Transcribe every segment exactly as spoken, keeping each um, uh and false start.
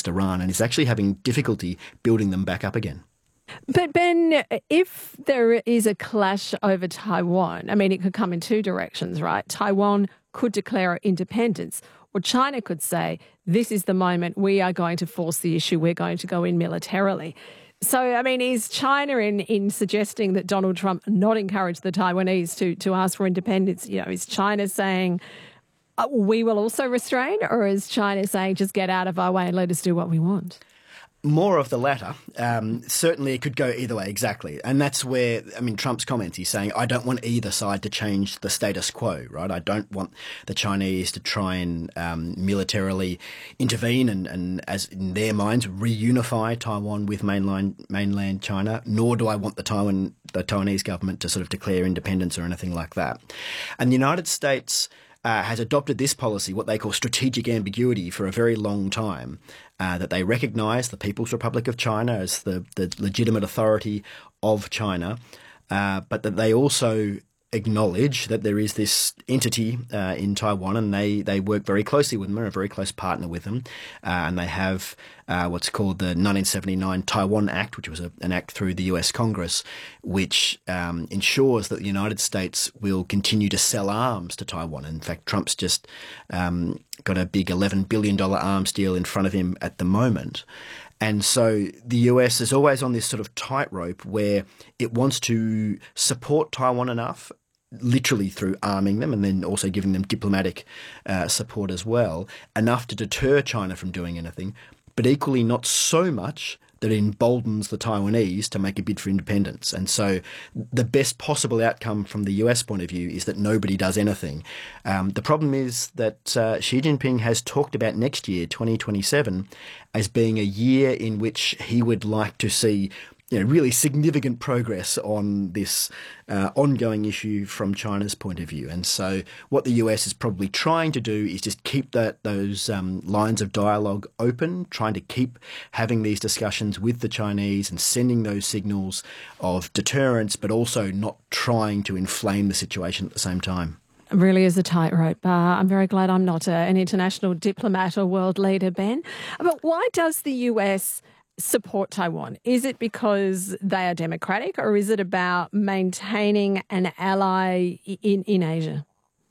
against Iran and is actually having difficulty building them back up again. But Ben, if there is a clash over Taiwan, I mean, it could come in two directions, right? Taiwan could declare independence, or China could say, this is the moment we are going to force the issue, we're going to go in militarily. So, I mean, is China in, in suggesting that Donald Trump not encourage the Taiwanese to, to ask for independence? You know, is China saying, uh, we will also restrain, or is China saying, just get out of our way and let us do what we want? More of the latter. Um, certainly it could go either way, exactly. And that's where, I mean, Trump's comments, he's saying, I don't want either side to change the status quo, right? I don't want the Chinese to try and um, militarily intervene and, and, as in their minds, reunify Taiwan with mainland, mainland China, nor do I want the Taiwan, the Taiwanese government to sort of declare independence or anything like that. And the United States Uh, has adopted this policy, what they call strategic ambiguity, for a very long time, uh, that they recognise the People's Republic of China as the, the legitimate authority of China, uh, but that they also acknowledge that there is this entity uh, in Taiwan, and they, they work very closely with them, are a very close partner with them, uh, and they have uh, what's called the nineteen seventy-nine Taiwan Act, which was a, an act through the U S Congress, which um, ensures that the United States will continue to sell arms to Taiwan. In fact, Trump's just um, got a big eleven billion dollars arms deal in front of him at the moment. And so the U S is always on this sort of tightrope where it wants to support Taiwan enough, literally through arming them and then also giving them diplomatic uh, support as well, enough to deter China from doing anything, but equally not so much that it emboldens the Taiwanese to make a bid for independence. And so the best possible outcome from the U S point of view is that nobody does anything. Um, the problem is that uh, Xi Jinping has talked about next year, twenty twenty-seven, as being a year in which he would like to see you know, really significant progress on this uh, ongoing issue from China's point of view. And so what the U S is probably trying to do is just keep that those um, lines of dialogue open, trying to keep having these discussions with the Chinese and sending those signals of deterrence, but also not trying to inflame the situation at the same time. It really is a tightrope. Uh, I'm very glad I'm not a, an international diplomat or world leader, Ben. But why does the U S support Taiwan? Is it because they are democratic, or is it about maintaining an ally in, in Asia?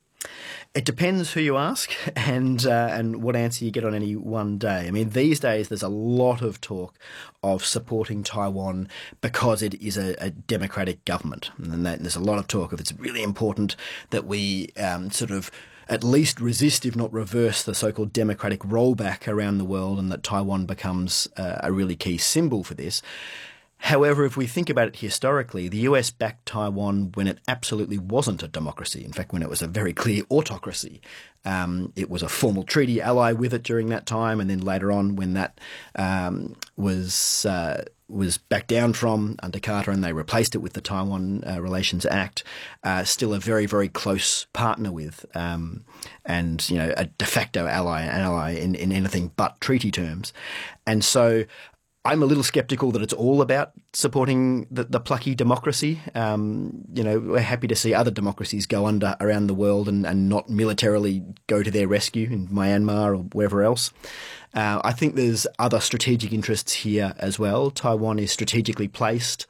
It depends who you ask and uh, and what answer you get on any one day. I mean, these days there's a lot of talk of supporting Taiwan because it is a, a democratic government. And that, there's a lot of talk of it's really important that we um, sort of at least resist, if not reverse, the so-called democratic rollback around the world, and that Taiwan becomes uh, a really key symbol for this. However, if we think about it historically, the U S backed Taiwan when it absolutely wasn't a democracy. In fact, when it was a very clear autocracy. Um, it was a formal treaty ally with it during that time, and then later on when that um, was uh, was backed down from under Carter and they replaced it with the Taiwan uh, Relations Act, uh, still a very, very close partner with um, and, you know, a de facto ally, an ally in, in anything but treaty terms. And so I'm a little sceptical that it's all about supporting the, the plucky democracy. Um, you know, we're happy to see other democracies go under around the world and, and not militarily go to their rescue in Myanmar or wherever else. Uh, I think there's other strategic interests here as well. Taiwan is strategically placed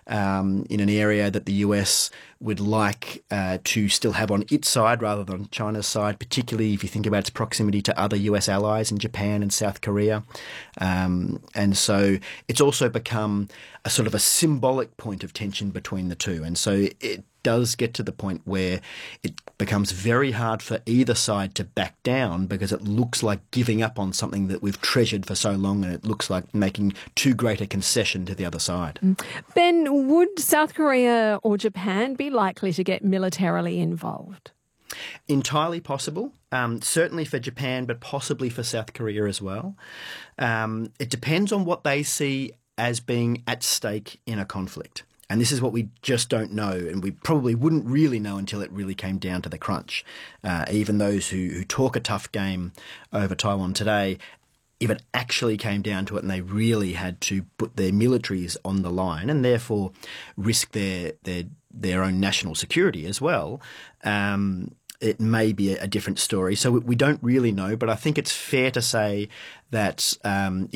um, in an area that the U S would like uh, to still have on its side rather than China's side, particularly if you think about its proximity to other U S allies in Japan and South Korea. Um, and so it's also become a sort of a symbolic point of tension between the two. And so it does get to the point where it becomes very hard for either side to back down because it looks like giving up on something that we've treasured for so long, and it looks like making too great a concession to the other side. Ben, would South Korea or Japan be likely to get militarily involved? Entirely possible, um, certainly for Japan, but possibly for South Korea as well. Um, it depends on what they see as being at stake in a conflict. And this is what we just don't know, and we probably wouldn't really know until it really came down to the crunch. Uh, even those who, who talk a tough game over Taiwan today, if it actually came down to it and they really had to put their militaries on the line and therefore risk their their their own national security as well, um, it may be a, a different story. So we don't really know, but I think it's fair to say that um,